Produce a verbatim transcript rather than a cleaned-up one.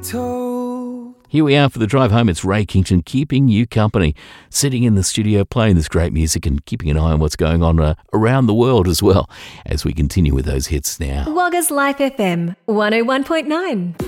Here we are for the drive home. It's Ray Kington keeping you company, sitting in the studio playing this great music and keeping an eye on what's going on uh, around the world as well as we continue with those hits now. Wagga's Life F M one oh one point nine.